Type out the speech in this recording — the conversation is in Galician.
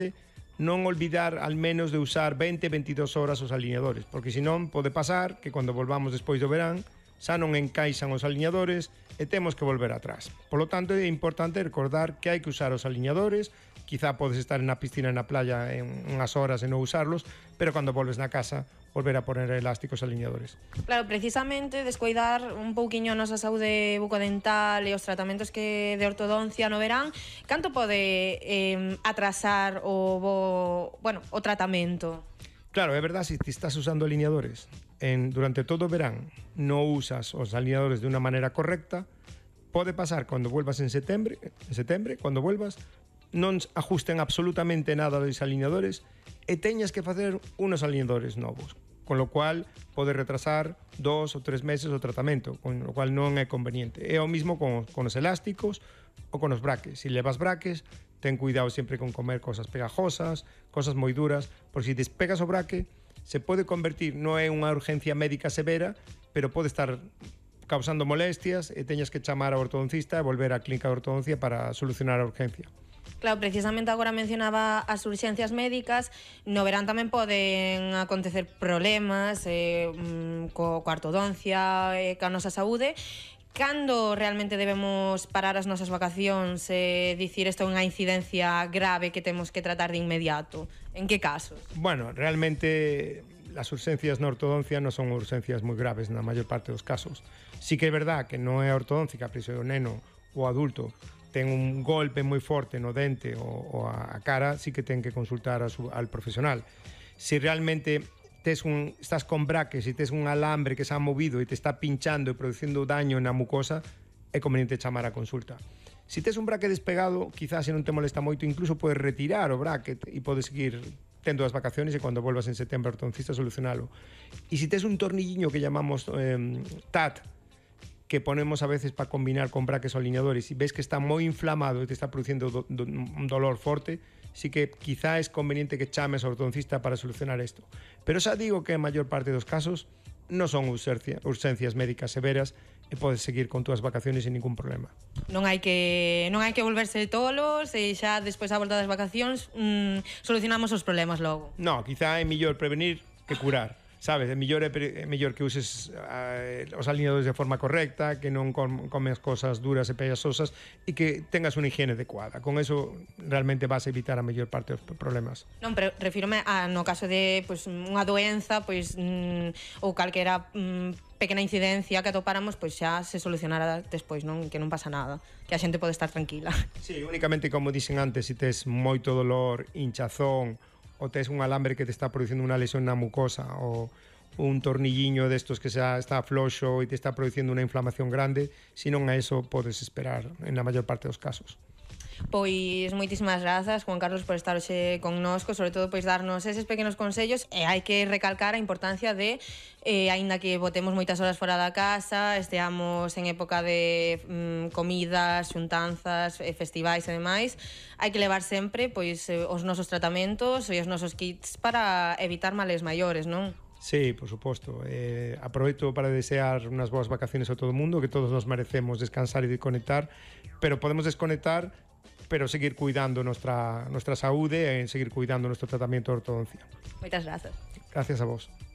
non olvidar al menos de usar 20-22 horas os alineadores, porque senón pode pasar que cando volvamos despois do verán xa non encaixan os alineadores e temos que volver atrás. Polo tanto, é importante recordar que hai que usar os alineadores. Quizá podes estar na piscina e na playa en unhas horas e non usarlos, pero cando volves na casa, volver a poner elásticos alineadores. Claro, precisamente descoidar un pouquiño a nosa saúde bucodental e os tratamentos de ortodoncia no verán, canto pode atrasar o tratamento? Claro, é verdade, se ti estás usando alineadores durante todo o verán, non usas os alineadores de unha maneira correcta, pode pasar cando vuelvas en setembro, cando vuelvas, non ajusten absolutamente nada dos alineadores e teñas que facer unos alineadores novos, con lo cual pode retrasar 2 ou 3 meses o tratamento, con lo cual non é conveniente. É o mismo con os elásticos ou con os braques. Se levas braques, ten cuidado sempre con comer cosas pegajosas, cosas moi duras, porque se despegas o braque, se pode convertir, non é unha urgencia médica severa, pero pode estar causando molestias e teñas que chamar ao ortodoncista e volver á clínica de ortodoncia para solucionar a urgencia. Claro, precisamente agora mencionaba as urxencias médicas. No verán tamén poden acontecer problemas coa ortodoncia, coa nosa saúde. Cando realmente debemos parar as nosas vacacións e dicir isto é unha incidencia grave que temos que tratar de inmediato? En que casos? Bueno, realmente as urxencias na ortodoncia non son urxencias moi graves na maior parte dos casos. Sí que é verdad que non é ortodóncica, pero se o neno ou adulto ten un golpe moi forte no dente ou a cara, sí que ten que consultar al profesional. Se realmente estás con braques e tes un alambre que se ha movido e te está pinchando e producindo daño na mucosa, é conveniente chamar a consulta. Se tes un braque despegado, quizás se non te molesta moito, incluso podes retirar o bracket e podes seguir tendo as vacaciones e cando volvas en setembro ao ortodoncista solucionalo. E se tes un tornilliño que llamamos TAT, que ponemos a veces para combinar con braques ou alineadores, e ves que está moi inflamado e te está producindo un dolor forte, sí que quizá es conveniente que chames ao ortodoncista para solucionar isto. Pero xa digo que a maior parte dos casos non son urxencias médicas severas e podes seguir con túas vacaciones sin ningún problema. Non hai que volverse tolos e xa despois a volta das vacacións solucionamos os problemas logo. No, quizá é mellor prevenir que curar. Sabes, é mellor que uses os alineadores de forma correcta, que non comes cosas duras e pegajosas e que tengas unha higiene adecuada. Con eso realmente vas a evitar a mellor parte dos problemas. Non, pero refírome no caso de unha doenza ou calquera pequena incidencia que atopáramos, xa se solucionará despois, non? Que non pasa nada, que a xente pode estar tranquila. Sí, únicamente, como dixen antes, se tes moito dolor, hinchazón, ou tes un alambre que te está producindo unha lesión na mucosa, ou un tornilliño destos que xa está floxo e te está producindo unha inflamación grande, se non a eso podes esperar en a maior parte dos casos. Pois moitísimas grazas, Juan Carlos, por estar hoxe connosco, sobre todo darnos eses pequenos consellos, e hai que recalcar a importancia de, aínda que botemos moitas horas fora da casa, esteamos en época de comidas, xuntanzas, festivais e demais, hai que levar sempre os nosos tratamentos e os nosos kits para evitar males maiores, non? Sí, por suposto. Aproveito para desear unhas boas vacaciones a todo o mundo, que todos nos merecemos descansar e desconectar, pero podemos desconectar, pero seguir cuidando nuestra saúde e seguir cuidando nuestro tratamiento de ortodoncia. Moitas grazas. Gracias a vos.